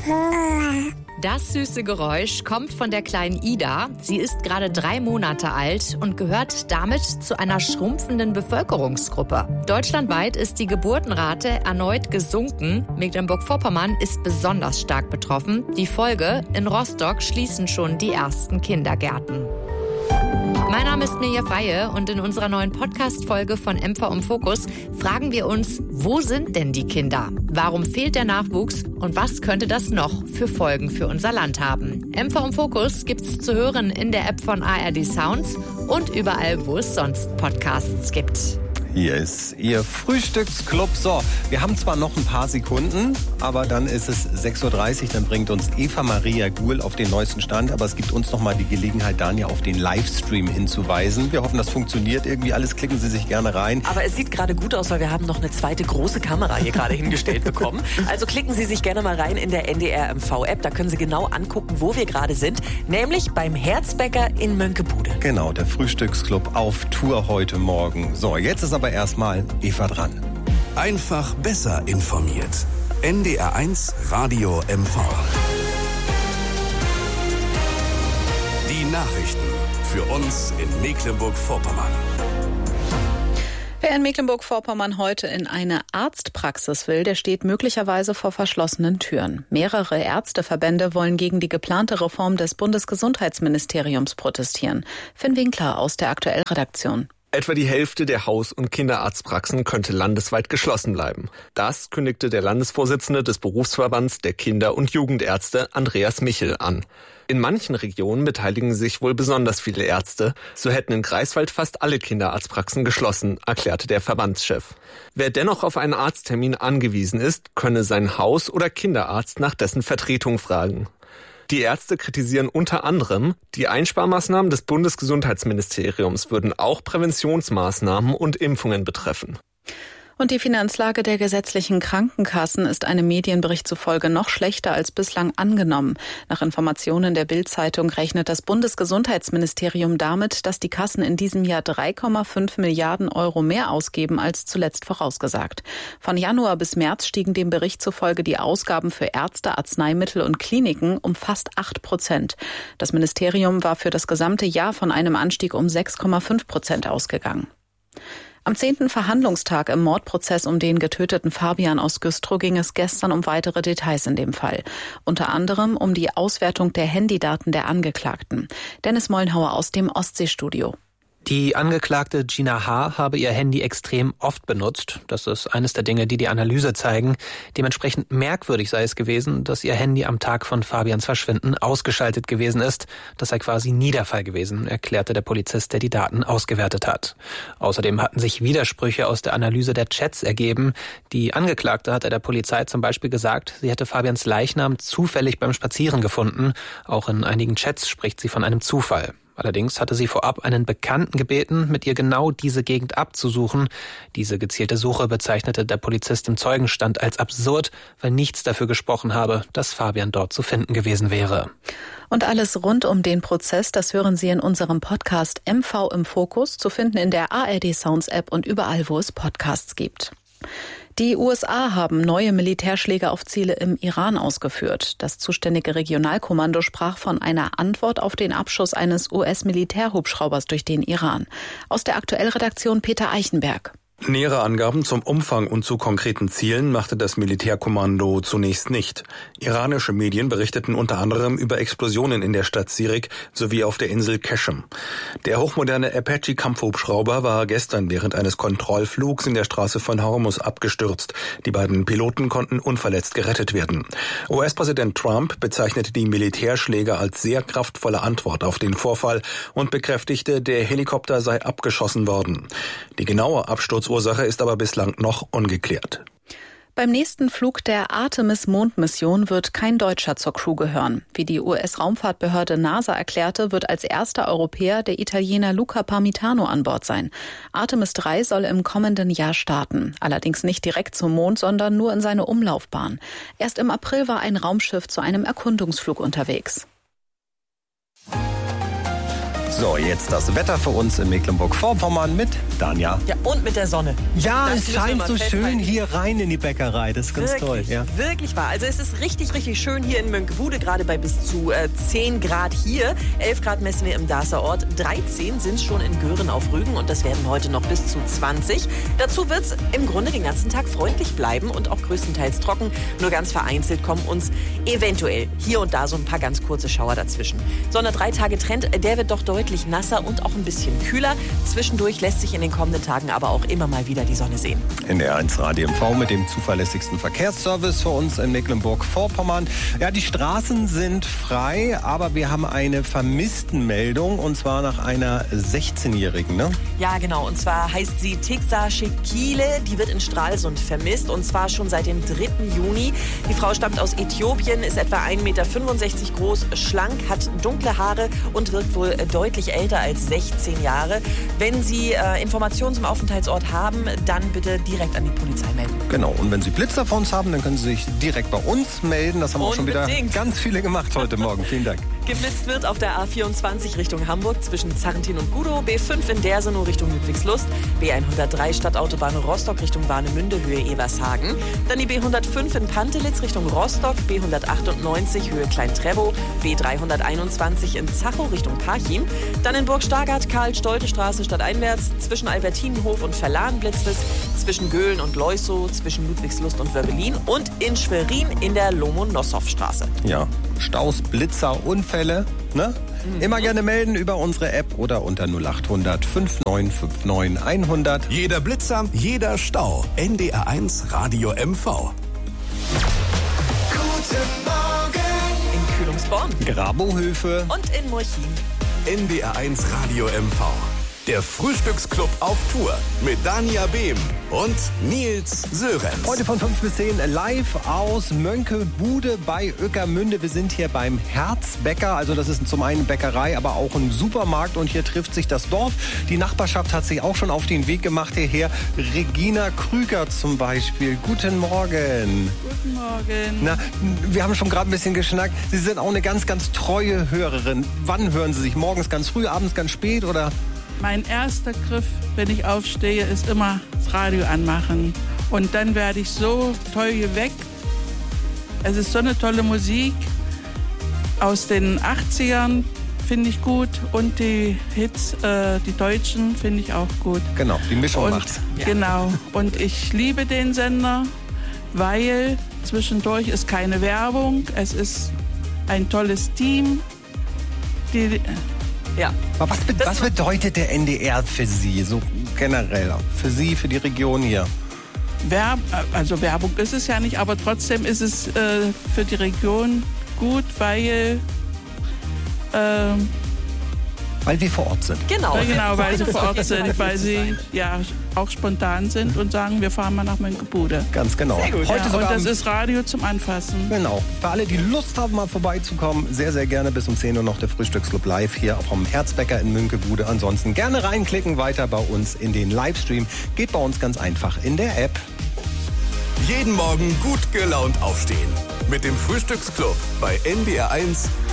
Das süße Geräusch kommt von der kleinen Ida. Sie ist gerade 3 Monate alt und gehört damit zu einer schrumpfenden Bevölkerungsgruppe. Deutschlandweit ist die Geburtenrate erneut gesunken. Mecklenburg-Vorpommern ist besonders stark betroffen. Die Folge: in Rostock schließen schon die ersten Kindergärten. Mein Name ist Mirja Freie und in unserer neuen Podcast-Folge von MV im Fokus fragen wir uns, wo sind denn die Kinder? Warum fehlt der Nachwuchs und was könnte das noch für Folgen für unser Land haben? MV im Fokus gibt's zu hören in der App von ARD Sounds und überall, wo es sonst Podcasts gibt. Hier ist Ihr Frühstücksclub. So, wir haben zwar noch ein paar Sekunden, aber dann ist es 6.30 Uhr. Dann bringt uns Eva Maria Guhl auf den neuesten Stand. Aber es gibt uns noch mal die Gelegenheit, Dania auf den Livestream hinzuweisen. Wir hoffen, das funktioniert irgendwie alles. Klicken Sie sich gerne rein. Aber es sieht gerade gut aus, weil wir haben noch eine zweite große Kamera hier gerade hingestellt bekommen. Also klicken Sie sich gerne mal rein in der NDR MV-App. Da können Sie genau angucken, wo wir gerade sind. Nämlich beim Herzbäcker in Mönckebude. Genau, der Frühstücksclub auf Tour heute Morgen. So, jetzt ist aber erstmal Eva dran. Einfach besser informiert. NDR1 Radio MV. Die Nachrichten für uns in Mecklenburg-Vorpommern. Wer in Mecklenburg-Vorpommern heute in eine Arztpraxis will, der steht möglicherweise vor verschlossenen Türen. Mehrere Ärzteverbände wollen gegen die geplante Reform des Bundesgesundheitsministeriums protestieren. Finn Winkler aus der Aktuell-Redaktion. Etwa die Hälfte der Haus- und Kinderarztpraxen könnte landesweit geschlossen bleiben. Das kündigte der Landesvorsitzende des Berufsverbands der Kinder- und Jugendärzte, Andreas Michel, an. In manchen Regionen beteiligen sich wohl besonders viele Ärzte. So hätten in Greifswald fast alle Kinderarztpraxen geschlossen, erklärte der Verbandschef. Wer dennoch auf einen Arzttermin angewiesen ist, könne seinen Haus- oder Kinderarzt nach dessen Vertretung fragen. Die Ärzte kritisieren unter anderem, die Einsparmaßnahmen des Bundesgesundheitsministeriums würden auch Präventionsmaßnahmen und Impfungen betreffen. Und die Finanzlage der gesetzlichen Krankenkassen ist einem Medienbericht zufolge noch schlechter als bislang angenommen. Nach Informationen der Bild-Zeitung rechnet das Bundesgesundheitsministerium damit, dass die Kassen in diesem Jahr 3,5 Milliarden Euro mehr ausgeben als zuletzt vorausgesagt. Von Januar bis März stiegen dem Bericht zufolge die Ausgaben für Ärzte, Arzneimittel und Kliniken um fast 8%. Das Ministerium war für das gesamte Jahr von einem Anstieg um 6,5% ausgegangen. Am 10. Verhandlungstag im Mordprozess um den getöteten Fabian aus Güstrow ging es gestern um weitere Details in dem Fall. Unter anderem um die Auswertung der Handydaten der Angeklagten. Dennis Mollenhauer aus dem Ostseestudio. Die Angeklagte Gina H. habe ihr Handy extrem oft benutzt. Das ist eines der Dinge, die die Analyse zeigen. Dementsprechend merkwürdig sei es gewesen, dass ihr Handy am Tag von Fabians Verschwinden ausgeschaltet gewesen ist. Das sei quasi nie der Fall gewesen, erklärte der Polizist, der die Daten ausgewertet hat. Außerdem hatten sich Widersprüche aus der Analyse der Chats ergeben. Die Angeklagte hatte der Polizei zum Beispiel gesagt, sie hätte Fabians Leichnam zufällig beim Spazieren gefunden. Auch in einigen Chats spricht sie von einem Zufall. Allerdings hatte sie vorab einen Bekannten gebeten, mit ihr genau diese Gegend abzusuchen. Diese gezielte Suche bezeichnete der Polizist im Zeugenstand als absurd, weil nichts dafür gesprochen habe, dass Fabian dort zu finden gewesen wäre. Und alles rund um den Prozess, das hören Sie in unserem Podcast MV im Fokus, zu finden in der ARD Sounds App und überall, wo es Podcasts gibt. Die USA haben neue Militärschläge auf Ziele im Iran ausgeführt. Das zuständige Regionalkommando sprach von einer Antwort auf den Abschuss eines US-Militärhubschraubers durch den Iran. Aus der Aktuellredaktion Peter Eichenberg. Nähere Angaben zum Umfang und zu konkreten Zielen machte das Militärkommando zunächst nicht. Iranische Medien berichteten unter anderem über Explosionen in der Stadt Sirik sowie auf der Insel Qeshm. Der hochmoderne Apache-Kampfhubschrauber war gestern während eines Kontrollflugs in der Straße von Hormuz abgestürzt. Die beiden Piloten konnten unverletzt gerettet werden. US-Präsident Trump bezeichnete die Militärschläge als sehr kraftvolle Antwort auf den Vorfall und bekräftigte, der Helikopter sei abgeschossen worden. Die genaue Absturzursache ist aber bislang noch ungeklärt. Beim nächsten Flug der Artemis-Mondmission wird kein Deutscher zur Crew gehören. Wie die US-Raumfahrtbehörde NASA erklärte, wird als erster Europäer der Italiener Luca Parmitano an Bord sein. Artemis 3 soll im kommenden Jahr starten. Allerdings nicht direkt zum Mond, sondern nur in seine Umlaufbahn. Erst im April war ein Raumschiff zu einem Erkundungsflug unterwegs. So, jetzt das Wetter für uns in Mecklenburg-Vorpommern mit Danja. Ja, und mit der Sonne. Ja, Das es müssen wir scheint mal so festhalten. schön hier rein in die Bäckerei. Das ist ganz Wirklich, toll. Ja. wirklich wahr. Also es ist richtig, richtig schön hier in Mönckebude, gerade bei bis zu 10 Grad hier. 11 Grad messen wir im Darßer Ort, 13 sind es schon in Göhren auf Rügen und das werden heute noch bis zu 20. Dazu wird es im Grunde den ganzen Tag freundlich bleiben und auch größtenteils trocken. Nur ganz vereinzelt kommen uns eventuell hier und da so ein paar ganz kurze Schauer dazwischen. So ein 3-Tage-Trend, der wird doch deutlich nasser und auch ein bisschen kühler. Zwischendurch lässt sich in den kommenden Tagen aber auch immer mal wieder die Sonne sehen. NDR 1 Radio MV mit dem zuverlässigsten Verkehrsservice für uns in Mecklenburg-Vorpommern. Ja, die Straßen sind frei, aber wir haben eine Vermisstenmeldung und zwar nach einer 16-Jährigen, ne? Ja, genau. Und zwar heißt sie Tixa Shekile. Die wird in Stralsund vermisst und zwar schon seit dem 3. Juni. Die Frau stammt aus Äthiopien, ist etwa 1,65 Meter groß, schlank, hat dunkle Haare und wirkt wohl deutlich älter als 16 Jahre. Wenn Sie Informationen zum Aufenthaltsort haben, dann bitte direkt an die Polizei melden. Genau, und wenn Sie Blitzer von uns haben, dann können Sie sich direkt bei uns melden. Das haben auch schon wieder Unbedingt. ganz viele gemacht heute Morgen. Vielen Dank. Geblitzt wird auf der A24 Richtung Hamburg zwischen Zarrentin und Gudow, B5 in Dersenow Richtung Ludwigslust, B103 Stadtautobahn Rostock Richtung Warnemünde Höhe Evershagen, dann die B105 in Pantelitz Richtung Rostock, B198 Höhe Klein-Trebow, B321 in Zachow Richtung Parchim, dann in Burg-Stargard Karl-Stolte-Straße stadteinwärts, zwischen Albertinenhof und Verlan blitzt es, zwischen Göhlen und Leusow, zwischen Ludwigslust und Wörbelin und in Schwerin in der Lomonossow-Straße. Ja, Staus, Blitzer, Unfälle, ne? Immer gerne melden über unsere App oder unter 0800 5959 100. Jeder Blitzer, jeder Stau. NDR 1 Radio MV. Guten Morgen! In Kühlungsborn Grabohöfe. und in Murchin. NDR 1 Radio MV. Der Frühstücksclub auf Tour mit Danja Behm und Nils Sörenz. Heute von 5 bis 10 live aus Mönckebude bei Ueckermünde. Wir sind hier beim Herzbäcker. Also das ist zum einen Bäckerei, aber auch ein Supermarkt. Und hier trifft sich das Dorf. Die Nachbarschaft hat sich auch schon auf den Weg gemacht hierher. Regina Krüger zum Beispiel. Guten Morgen. Guten Morgen. Na, wir haben schon gerade ein bisschen geschnackt. Sie sind auch eine ganz, ganz treue Hörerin. Wann hören Sie sich? Morgens ganz früh, abends ganz spät oder? Mein erster Griff, wenn ich aufstehe, ist immer das Radio anmachen. Und dann werde ich so toll geweckt. Es ist so eine tolle Musik aus den 80ern, finde ich gut. Und die Hits, die deutschen, finde ich auch gut. Genau, die Mischung Und, macht's. genau. Und ich liebe den Sender, weil zwischendurch ist keine Werbung. Es ist ein tolles Team. Ja. Aber was bedeutet der NDR für Sie, so generell? Für Sie, für die Region hier? Also Werbung ist es ja nicht, aber trotzdem ist es für die Region gut, weil wir vor Ort sind. Genau, weil sie vor Ort auf jeden Fall sind, weil sie ja auch spontan sind und sagen, wir fahren mal nach Mönckebude. Ganz genau. Sehr gut. Heute Ja, und sogar das ist Radio zum Anfassen. genau. Für alle, die Lust haben, mal vorbeizukommen, sehr, sehr gerne bis um 10 Uhr noch der Frühstücksclub live hier vom Herzbäcker in Mönckebude. Ansonsten gerne reinklicken, weiter bei uns in den Livestream. Geht bei uns ganz einfach in der App. Jeden Morgen gut gelaunt aufstehen. Mit dem Frühstücksclub bei NDR 1